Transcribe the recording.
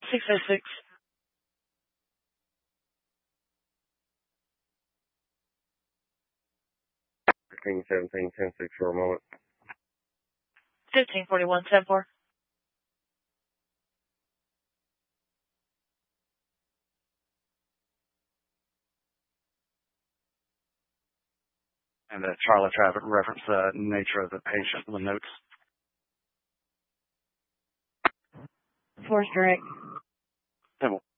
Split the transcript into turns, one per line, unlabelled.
606.
17, 10-6 for a moment.
1541, 10-4.
And Charlie Traffic reference the nature of the patient, the notes.
Force direct.
10-4.